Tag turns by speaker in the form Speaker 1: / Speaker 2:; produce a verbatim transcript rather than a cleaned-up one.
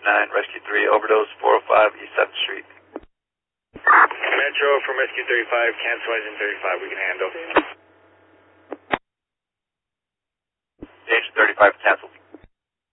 Speaker 1: nine, Rescue three, overdose, four oh five East seventh Street.
Speaker 2: Metro from Rescue thirty-five, cancel engine thirty-five, we can handle.
Speaker 1: Engine thirty-five canceled.